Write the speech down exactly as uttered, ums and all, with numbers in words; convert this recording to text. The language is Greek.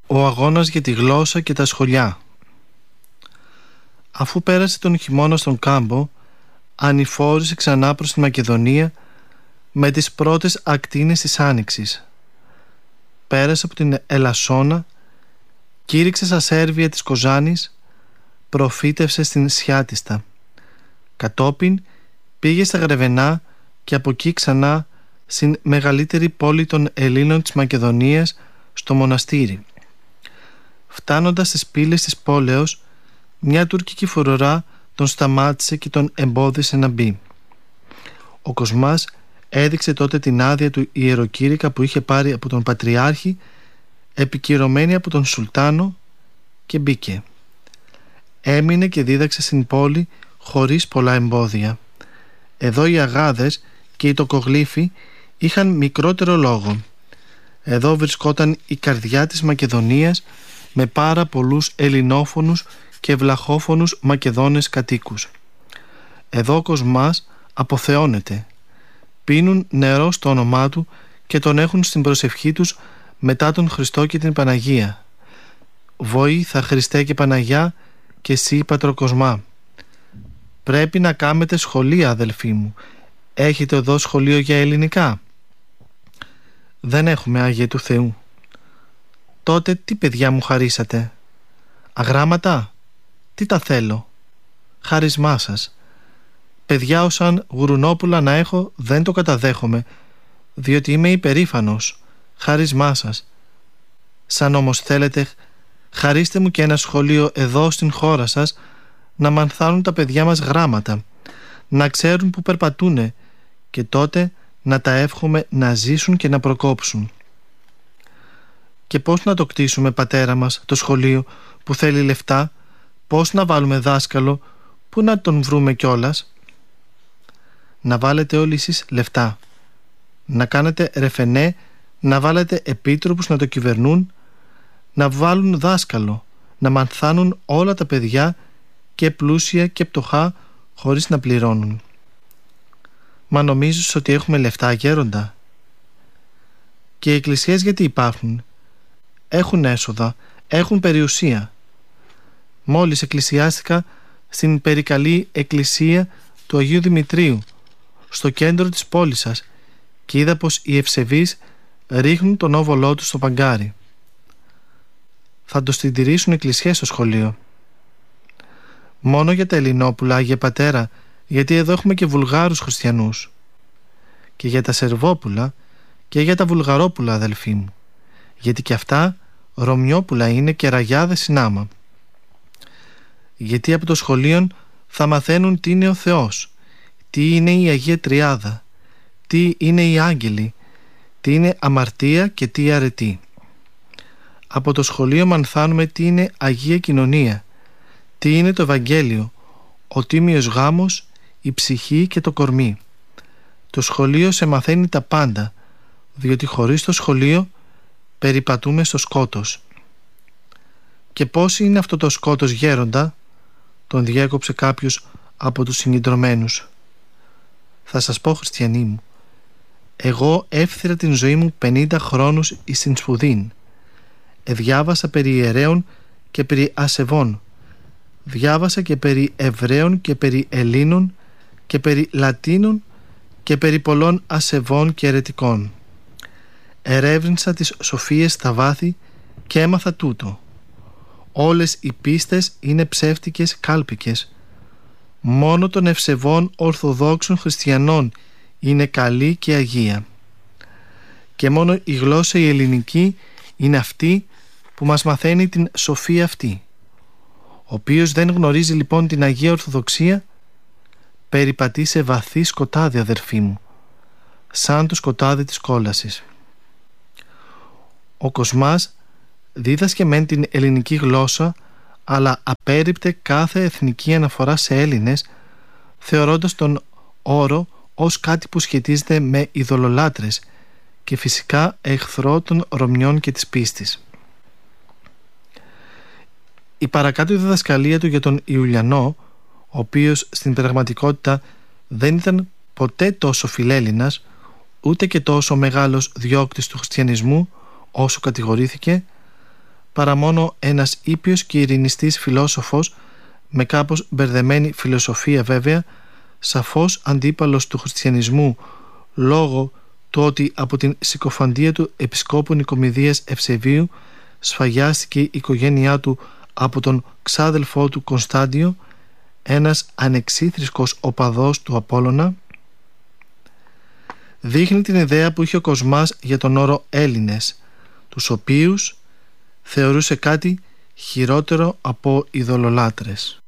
Ο αγώνας για τη γλώσσα και τα σχολιά. Αφού πέρασε τον χειμώνα στον κάμπο, ανηφόρησε ξανά προς τη Μακεδονία με τις πρώτες ακτίνες της άνοιξης. Πέρασε από την Ελασσόνα, κήρυξε στα Σέρβια της Κοζάνης, προφήτευσε στην Σιάτιστα. Κατόπιν πήγε στα Γρεβενά και από εκεί ξανά στην μεγαλύτερη πόλη των Ελλήνων της Μακεδονίας, στο μοναστήρι. Φτάνοντας στις πύλες της πόλεως, μια τουρκική φορωρά τον σταμάτησε και τον εμπόδισε να μπει. Ο Κοσμάς έδειξε τότε την άδεια του ιεροκήρυκα που είχε πάρει από τον Πατριάρχη, επικυρωμένη από τον Σουλτάνο, και μπήκε. Έμεινε και δίδαξε στην πόλη χωρίς πολλά εμπόδια. Εδώ οι αγάδες και οι τοκογλύφοι είχαν μικρότερο λόγο. Εδώ βρισκόταν η καρδιά της Μακεδονίας με πάρα πολλούς ελληνόφωνους και βλαχόφωνους Μακεδόνες κατοίκους. Εδώ ο Κοσμάς αποθεώνεται. Πίνουν νερό στο όνομά του και τον έχουν στην προσευχή τους μετά τον Χριστό και την Παναγία. Βοήθα Χριστέ και Παναγιά και εσύ Πατροκοσμά. Πρέπει να κάμετε σχολεία, αδελφοί μου. Έχετε εδώ σχολείο για ελληνικά? Δεν έχουμε, Άγιε του Θεού. Τότε τι παιδιά μου χαρίσατε? Αγράμματα? Τι τα θέλω? Χάρισμά σας. Παιδιά όσαν γουρουνόπουλα να έχω δεν το καταδέχομαι, διότι είμαι υπερήφανος. Χάρισμά σας. Σαν όμως θέλετε, χαρίστε μου και ένα σχολείο εδώ στην χώρα σας, να μανθάνουν τα παιδιά μας γράμματα, να ξέρουν που περπατούνε, και τότε να τα εύχομαι να ζήσουν και να προκόψουν. Και πώς να το κτίσουμε, πατέρα μας, το σχολείο που θέλει λεφτά? Πώς να βάλουμε δάσκαλο? Πού να τον βρούμε κιόλας? Να βάλετε όλοι εσείς λεφτά, να κάνετε ρεφενέ, να βάλετε επίτροπους να το κυβερνούν, να βάλουν δάσκαλο, να μανθάνουν όλα τα παιδιά, και πλούσια και πτωχά, χωρίς να πληρώνουν. Μα νομίζεις ότι έχουμε λεφτά, γέροντα? Και οι εκκλησίες γιατί υπάρχουν? Έχουν έσοδα, έχουν περιουσία. Μόλις εκκλησιάστηκα στην περικαλή εκκλησία του Αγίου Δημητρίου, στο κέντρο της πόλης σας, και είδα πως οι ευσεβείς ρίχνουν τον όβολό τους στο παγκάρι. Θα το συντηρήσουν εκκλησίες στο σχολείο. Μόνο για τα Ελληνόπουλα, Άγιε Πατέρα, γιατί εδώ έχουμε και Βουλγάρους χριστιανούς. Και για τα Σερβόπουλα και για τα Βουλγαρόπουλα, αδελφοί μου, γιατί και αυτά Ρωμιόπουλα είναι και ραγιάδες συνάμα. Γιατί από το σχολείο θα μαθαίνουν τι είναι ο Θεός, τι είναι η Αγία Τριάδα, τι είναι οι άγγελοι, τι είναι αμαρτία και τι αρετή. Από το σχολείο μαθαίνουμε τι είναι Αγία Κοινωνία, τι είναι το Ευαγγέλιο, ο τίμιος γάμος, η ψυχή και το κορμί. Το σχολείο σε μαθαίνει τα πάντα, διότι χωρίς το σχολείο περιπατούμε στο σκότος. Και πώς είναι αυτό το σκότος, γέροντα? Τον διέκοψε κάποιος από τους συγκεντρωμένους. Θα σας πω, χριστιανοί μου, εγώ έφθυρα την ζωή μου πενήντα χρόνους εις την σπουδήν. Εδιάβασα περί ιερέων και περί ασεβών. Διάβασα και περί Εβραίων και περί Ελλήνων και περί Λατίνων και περί πολλών ασεβών και αιρετικών. Ερεύνησα τις σοφίες στα βάθη και έμαθα τούτο: όλες οι πίστες είναι ψεύτικες κάλπικες. Μόνο των ευσεβών ορθοδόξων χριστιανών είναι καλή και αγία. Και μόνο η γλώσσα η ελληνική είναι αυτή που μας μαθαίνει την σοφία αυτή. Ο οποίος δεν γνωρίζει λοιπόν την Αγία Ορθοδοξία, περιπατεί σε βαθύ σκοτάδι, αδερφοί μου, σαν το σκοτάδι της κόλασης. Ο Κοσμάς δίδασκε μεν την ελληνική γλώσσα, αλλά απέρριπτε κάθε εθνική αναφορά σε Έλληνες, θεωρώντας τον όρο ως κάτι που σχετίζεται με ειδωλολάτρες και φυσικά εχθρό των Ρωμιών και της πίστης. Η παρακάτω διδασκαλία του για τον Ιουλιανό, ο οποίος στην πραγματικότητα δεν ήταν ποτέ τόσο φιλέλληνας, ούτε και τόσο μεγάλος διώκτης του χριστιανισμού όσο κατηγορήθηκε, παρά μόνο ένας ήπιος και ειρηνιστής φιλόσοφος, με κάπως μπερδεμένη φιλοσοφία βέβαια, σαφώς αντίπαλος του χριστιανισμού λόγω του ότι από την συκοφαντία του επισκόπου Νικομιδίας Ευσεβίου σφαγιάστηκε η οικογένειά του από τον ξάδελφό του Κωνσταντιο, ένας ανεξίθρησκος οπαδός του Απόλλωνα, δείχνει την ιδέα που είχε ο Κοσμάς για τον όρο Έλληνες, τους οποίους θεωρούσε κάτι χειρότερο από ειδωλολάτρες.